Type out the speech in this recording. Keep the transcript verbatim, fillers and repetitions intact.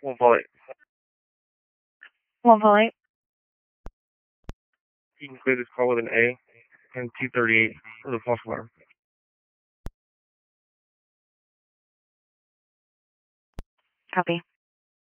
One point. One point. You can clear this call with an A and two thirty-eight for the false alarm. Copy.